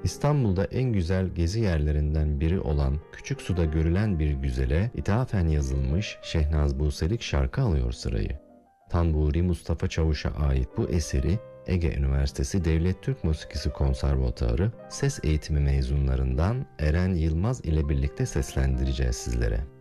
İstanbul'da en güzel gezi yerlerinden biri olan Küçüksu'da görülen bir güzele ithafen yazılmış Şehnaz Buselik şarkı alıyor sırayı. Tanburi Mustafa Çavuş'a ait bu eseri Ege Üniversitesi Devlet Türk Musikisi Konservatuarı ses eğitimi mezunlarından Eren Yılmaz ile birlikte seslendireceğiz sizlere.